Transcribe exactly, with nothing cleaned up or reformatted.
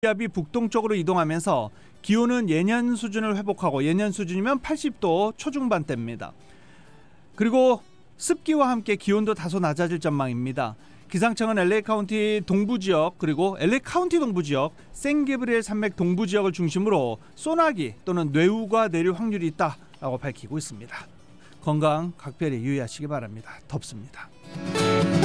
기압이 북동쪽으로 이동하면서 기온은 예년 수준을 회복하고 예년 수준이면 팔십 도 초중반대입니다. 그리고 습기와 함께 기온도 다소 낮아질 전망입니다. 기상청은 엘에이 카운티 동부 지역 그리고 엘에이 카운티 동부 지역, 샌게브리엘 산맥 동부 지역을 중심으로 소나기 또는 뇌우가 내릴 확률이 있다라고 밝히고 있습니다. 건강 각별히 유의하시기 바랍니다. 덥습니다.